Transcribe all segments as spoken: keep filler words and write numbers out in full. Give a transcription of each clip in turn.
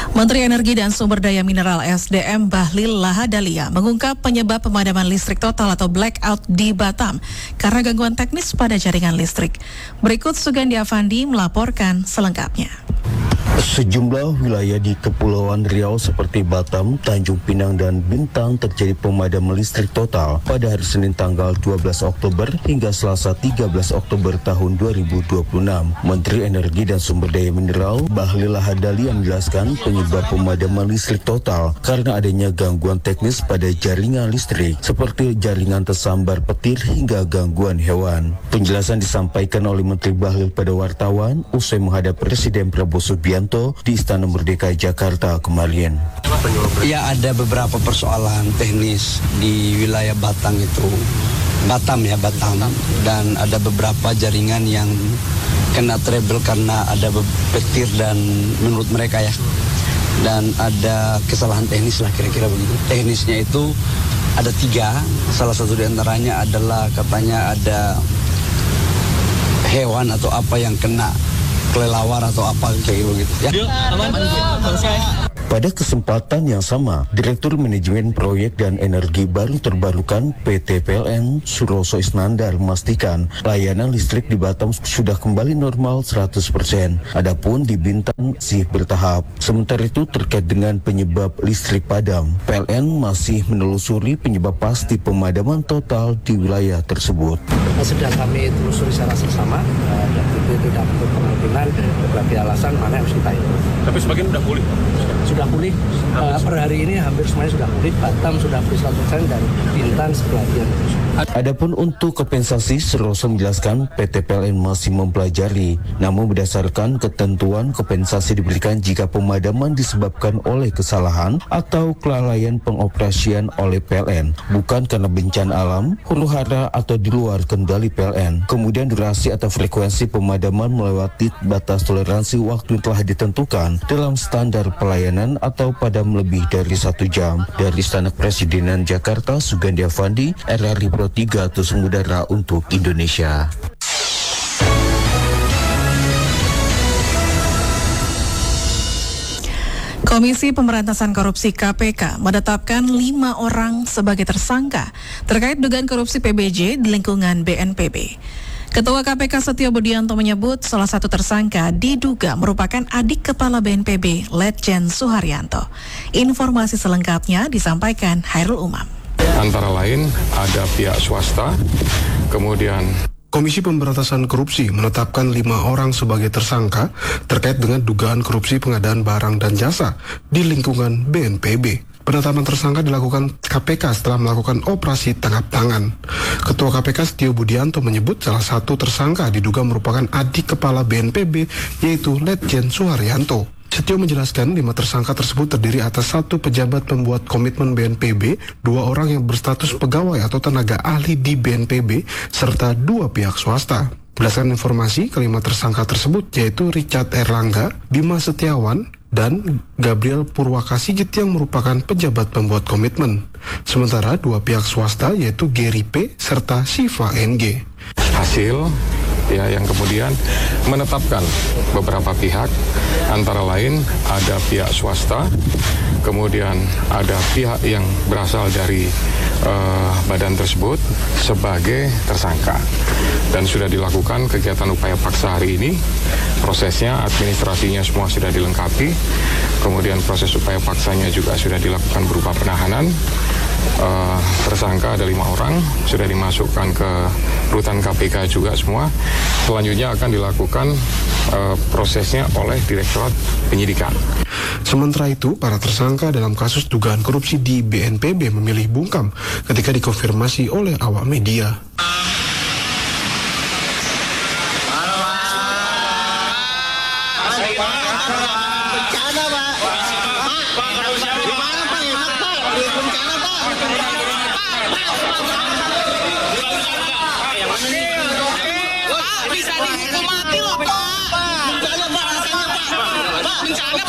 Menteri Energi dan Sumber Daya Mineral S D M Bahlil Lahadalia mengungkap penyebab pemadaman listrik total atau blackout di Batam karena gangguan teknis pada jaringan listrik. Berikut Sugandi Afandi melaporkan selengkapnya. Sejumlah wilayah di Kepulauan Riau seperti Batam, Tanjung Pinang, dan Bintang terjadi pemadaman listrik total pada hari Senin tanggal dua belas Oktober hingga Selasa tiga belas Oktober tahun dua ribu dua puluh enam. Menteri Energi dan Sumber Daya Mineral Bahlil Lahadalia menjelaskan penyebab pemadaman listrik total karena adanya gangguan teknis pada jaringan listrik seperti jaringan tersambar petir hingga gangguan hewan. Penjelasan disampaikan oleh Menteri Bahlil pada wartawan usai menghadap Presiden Prabowo Subianto di Istana Merdeka Jakarta kemarin. Ya, ada beberapa persoalan teknis di wilayah Batam itu, Batam ya Batam, dan ada beberapa jaringan yang kena trouble karena ada petir dan menurut mereka ya, dan ada kesalahan teknis lah kira-kira begitu. Teknisnya itu ada tiga, salah satu diantaranya adalah katanya ada hewan atau apa yang kena kelelawar atau apa kayak gitu ya. Pada kesempatan yang sama, Direktur Manajemen Proyek dan Energi Baru Terbarukan P T P L N Suroso Isnandar memastikan layanan listrik di Batam sudah kembali normal seratus persen. Adapun di Bintang masih bertahap. Sementara itu terkait dengan penyebab listrik padam, P L N masih menelusuri penyebab pasti pemadaman total di wilayah tersebut. Sedang kami telusuri secara seksama dan itu tidak untuk kemungkinan berbagai alasan mana yang harus kita itu. Tapi sebagian sudah pulih? Sudah pulih, uh, per hari ini hampir semuanya sudah pulih. Batam sudah pulih seratus persen dan Bintan sebagian. Adapun untuk kompensasi, Suroso menjelaskan P T P L N masih mempelajari, namun berdasarkan ketentuan kompensasi diberikan jika pemadaman disebabkan oleh kesalahan atau kelalaian pengoperasian oleh P L N, bukan karena bencana alam, huru-hara atau di luar kendali P L N. Kemudian durasi atau frekuensi pemadaman melewati batas toleransi waktu yang telah ditentukan dalam standar pelayanan atau padam lebih dari satu jam. Dari Istana Presidenan Jakarta, Sugandi Afandi, R R I Pro tiga Tusung Udara untuk Indonesia. Komisi Pemberantasan Korupsi K P K menetapkan lima orang sebagai tersangka terkait dugaan korupsi P B J di lingkungan B N P B. Ketua K P K Setio Budianto menyebut salah satu tersangka diduga merupakan adik Kepala B N P B, Letjen Suharyanto. Informasi selengkapnya disampaikan Hairul Umam. Antara lain ada pihak swasta, kemudian Komisi Pemberantasan Korupsi menetapkan lima orang sebagai tersangka terkait dengan dugaan korupsi pengadaan barang dan jasa di lingkungan B N P B. Penetapan tersangka dilakukan K P K setelah melakukan operasi tangkap tangan. Ketua K P K Setio Budianto menyebut salah satu tersangka diduga merupakan adik Kepala B N P B, yaitu Letjen Suharyanto. Setio menjelaskan lima tersangka tersebut terdiri atas satu pejabat pembuat komitmen B N P B, dua orang yang berstatus pegawai atau tenaga ahli di B N P B, serta dua pihak swasta. Berdasarkan informasi, kelima tersangka tersebut yaitu Richard Erlangga, Bima Setiawan, dan Gabriel Purwakasigit yang merupakan pejabat pembuat komitmen. Sementara dua pihak swasta yaitu Gary P serta Siva N G. Hasil ya yang kemudian menetapkan beberapa pihak, antara lain ada pihak swasta, kemudian ada pihak yang berasal dari uh, badan tersebut sebagai tersangka. Dan sudah dilakukan kegiatan upaya paksa hari ini. Prosesnya, administrasinya semua sudah dilengkapi. Kemudian proses upaya paksanya juga sudah dilakukan berupa penahanan. Uh, tersangka ada lima orang, sudah dimasukkan ke rutan K P K juga semua. Selanjutnya akan dilakukan uh, prosesnya oleh Direktorat Penyidikan. Sementara itu, para tersangka dalam kasus dugaan korupsi di B N P B memilih bungkam ketika dikonfirmasi oleh awak media. Bisa dihukum mati loh, Pak. Bencana, Pak. Bencana,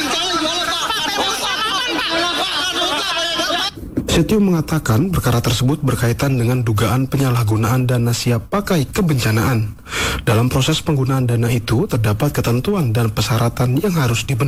Pak. Setio mengatakan perkara tersebut berkaitan dengan dugaan penyalahgunaan dana siap pakai kebencanaan. Dalam proses penggunaan dana itu terdapat ketentuan dan persyaratan yang harus dipenuhi.